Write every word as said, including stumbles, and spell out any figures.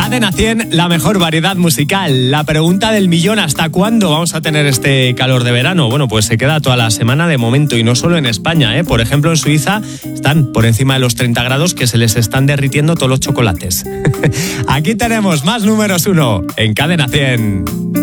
Cadena cien, la mejor variedad musical. La pregunta del millón, ¿hasta cuándo vamos a tener este calor de verano? Bueno, pues se queda toda la semana de momento, y no solo en España, ¿eh? Por ejemplo, en Suiza están por encima de los treinta grados, que se les están derritiendo todos los chocolates. Aquí tenemos más números uno en Cadena cien.